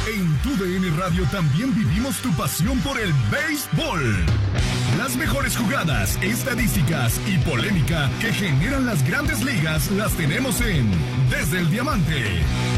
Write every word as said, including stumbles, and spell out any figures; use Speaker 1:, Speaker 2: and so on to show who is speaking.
Speaker 1: En Tu D N Radio también vivimos tu pasión por el béisbol. Las mejores jugadas, estadísticas y polémica que generan las grandes ligas las tenemos en Desde el Diamante.